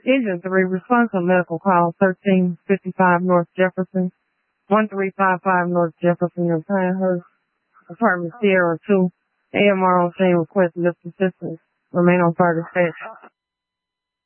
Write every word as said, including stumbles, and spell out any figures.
Engine three, response on medical call thirteen fifty-five North Jefferson, one three five five North Jefferson in Pinehurst, apartment Sierra two, A M R on scene request lift assistance. Remain on fire dispatch.